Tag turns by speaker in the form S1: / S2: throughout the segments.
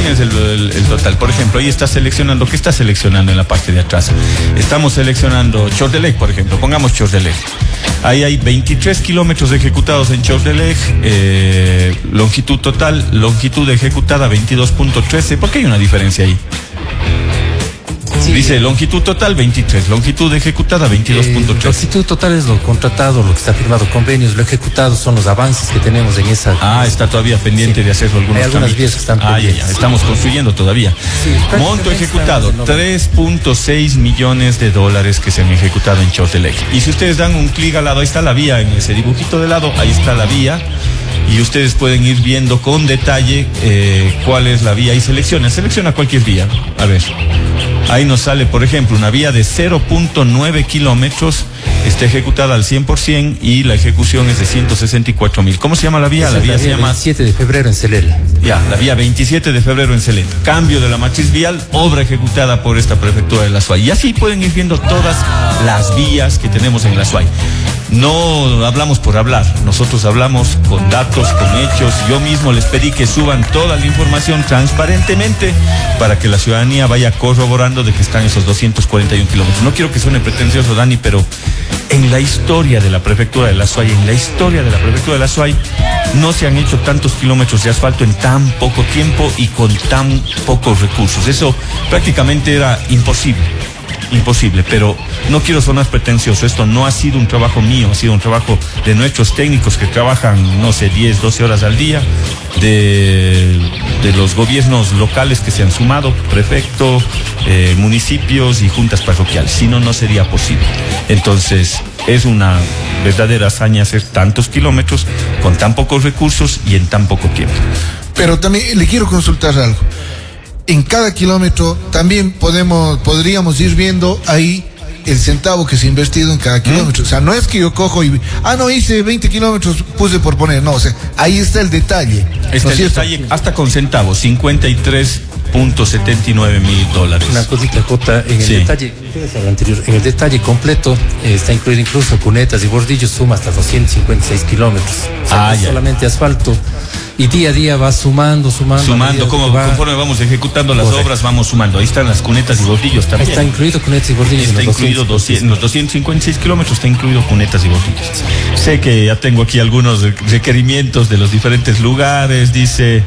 S1: tienes el total. Por ejemplo, ahí está seleccionando, ¿qué está seleccionando en la parte de atrás? Estamos seleccionando Chordelec, por ejemplo, pongamos Chordelec. Ahí hay 23 kilómetros ejecutados en Chordelec, longitud total, longitud ejecutada 22.13. ¿Por qué hay una diferencia ahí? Sí. Dice longitud total 23, longitud ejecutada 22.3.
S2: Longitud total es lo contratado, lo que está firmado convenios, lo ejecutado son los avances que tenemos en esa.
S1: Está todavía pendiente de hacerlo algunos
S2: hay algunas vías que están pendientes.
S1: Ya. Estamos construyendo todavía. Sí, monto ejecutado, 3.6 millones de dólares que se han ejecutado en Chordelec. Y si ustedes dan un clic al lado, ahí está la vía, en ese dibujito de lado, ahí está la vía. Y ustedes pueden ir viendo con detalle cuál es la vía y selecciona cualquier vía. A ver, ahí nos sale, por ejemplo, una vía de 0.9 kilómetros, está ejecutada al 100% y la ejecución es de 164,000. ¿Cómo se llama la vía?
S2: La vía se llama 27 de febrero en Celel.
S1: Ya, la vía 27 de febrero en Celel. Cambio de la matriz vial, obra ejecutada por esta prefectura de la SUAY. Y así pueden ir viendo todas las vías que tenemos en la SUAY. No hablamos por hablar, nosotros hablamos con datos, con hechos. Yo mismo les pedí que suban toda la información transparentemente para que la ciudadanía vaya corroborando de que están esos 241 kilómetros. No quiero que suene pretencioso, Dani, pero en la historia de la prefectura de la SUAY, no se han hecho tantos kilómetros de asfalto en tan poco tiempo y con tan pocos recursos. Eso prácticamente era imposible, pero no quiero sonar pretencioso. Esto no ha sido un trabajo mío, ha sido un trabajo de nuestros técnicos que trabajan, 10, 12 horas al día, de los gobiernos locales que se han sumado, prefecto, municipios y juntas parroquiales. Si no, no sería posible. Entonces, es una verdadera hazaña hacer tantos kilómetros con tan pocos recursos y en tan poco tiempo.
S3: Pero también le quiero consultar algo. En cada kilómetro también podríamos ir viendo ahí el centavo que se ha invertido en cada kilómetro. O sea, no es que yo cojo y hice 20 kilómetros, puse por poner. No, o sea, ahí está el detalle.
S1: Está el detalle hasta con centavos, 53.79 mil dólares.
S2: Una cosita, Jota, en el detalle, en el detalle completo está incluido incluso cunetas y bordillos, suma hasta 256 kilómetros. O sea, solamente asfalto. Y día a día va sumando.
S1: Conforme vamos ejecutando las obras, vamos sumando. Ahí están las cunetas y bordillos también.
S2: Está incluido cunetas y bordillos.
S1: Está incluido en los 256 kilómetros, está incluido cunetas y bordillos. Sé que ya tengo aquí algunos requerimientos de los diferentes lugares. Dice,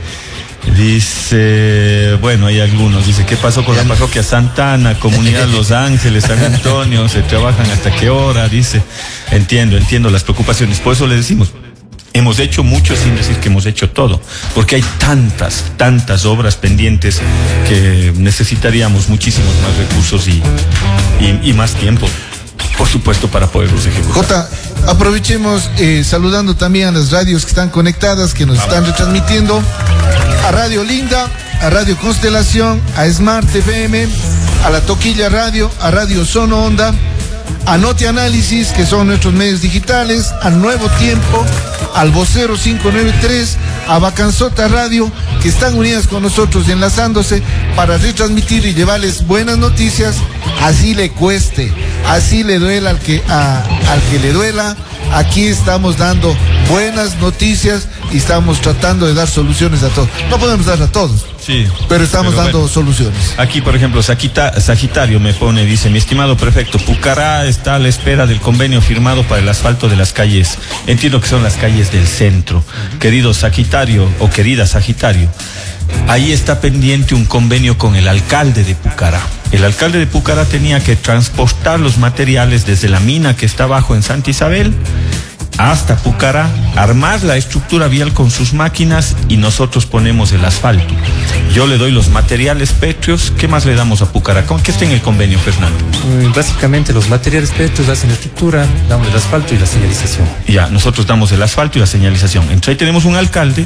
S1: bueno, hay algunos. Dice, ¿qué pasó con la parroquia Santana, Comunidad Los Ángeles, San Antonio? ¿Se trabajan hasta qué hora? Dice, entiendo las preocupaciones. Por eso le decimos, hemos hecho mucho sin decir que hemos hecho todo, porque hay tantas obras pendientes que necesitaríamos muchísimos más recursos y más tiempo, por supuesto, para poderlos ejecutar.
S3: Jota, aprovechemos saludando también a las radios que están conectadas, que nos están retransmitiendo, a Radio Linda, a Radio Constelación, a Smart FM, a La Toquilla Radio, a Radio Sono Onda, a Noti Análisis, que son nuestros medios digitales, a Nuevo Tiempo, al Vocero 593, a Bacanzota Radio, que están unidas con nosotros y enlazándose para retransmitir y llevarles buenas noticias, así le cueste, así le duela al que le duela. Aquí estamos dando buenas noticias y estamos tratando de dar soluciones a todos. No podemos dar a todos, pero estamos dando soluciones.
S1: Aquí, por ejemplo, Sagitario me pone, dice, mi estimado prefecto, Pucará está a la espera del convenio firmado para el asfalto de las calles. Entiendo que son las calles del centro. Querido Sagitario o querida Sagitario, ahí está pendiente un convenio con el alcalde de Pucará. El alcalde de Pucará tenía que transportar los materiales desde la mina que está abajo en Santa Isabel hasta Pucará, armar la estructura vial con sus máquinas y nosotros ponemos el asfalto. Yo le doy los materiales pétreos. ¿Qué más le damos a Pucará? ¿Qué está en el convenio, Fernando?
S2: Básicamente los materiales pétreos hacen la estructura, damos el asfalto y la señalización.
S1: Ya, nosotros damos el asfalto y la señalización. Entonces ahí tenemos un alcalde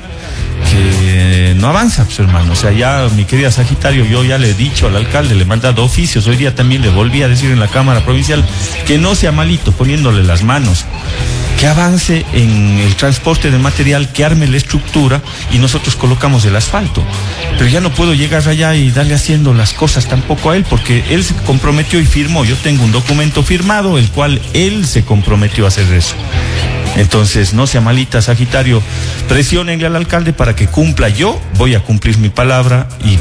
S1: que no avanza, pues, hermano. O sea, ya, mi querida Sagitario, yo ya le he dicho al alcalde, le he mandado oficios. Hoy día también le volví a decir en la Cámara Provincial que no sea malito poniéndole las manos, que avance en el transporte de material, que arme la estructura y nosotros colocamos el asfalto. Pero ya no puedo llegar allá y darle haciendo las cosas tampoco a él, porque él se comprometió y firmó. Yo tengo un documento firmado, el cual él se comprometió a hacer eso. Entonces, no sea malita, Sagitario, presionenle al alcalde para que cumpla. Yo voy a cumplir mi palabra y